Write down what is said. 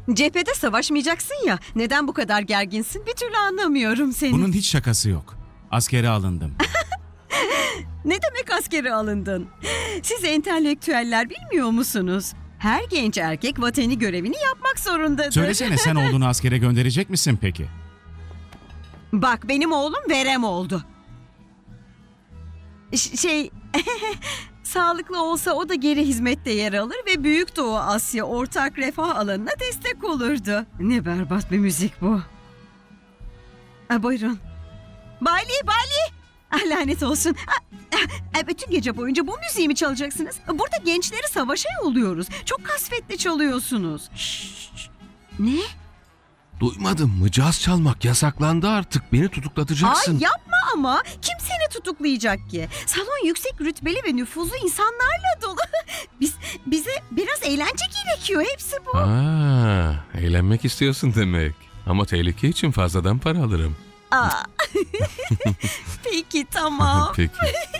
Cephede savaşmayacaksın ya. Neden bu kadar gerginsin? Bir türlü anlamıyorum seni. Bunun hiç şakası yok. Askere alındım. Ne demek askere alındın? Siz entelektüeller bilmiyor musunuz? Her genç erkek vatani görevini yapmak zorundadır. Söylesene, sen oğlunu askere gönderecek misin peki? Bak, benim oğlum verem oldu. Sağlıklı olsa o da geri hizmette yer alır ve Büyük Doğu Asya ortak refah alanına destek olurdu. Ne berbat bir müzik bu. Buyurun. Bali! Lanet olsun. Bütün gece boyunca bu müziği mi çalacaksınız? Burada gençleri savaşa yolluyoruz. Çok kasvetli çalıyorsunuz. Ne? Duymadın mı? Caz çalmak yasaklandı artık. Beni tutuklatacaksın. Ay yapma ama. Kim seni tutuklayacak ki? Salon yüksek rütbeli ve nüfuzlu insanlarla dolu. Bize biraz eğlence gerekiyor. Hepsi bu. Eğlenmek istiyorsun demek. Ama tehlike için fazladan para alırım. Peki tamam. Peki.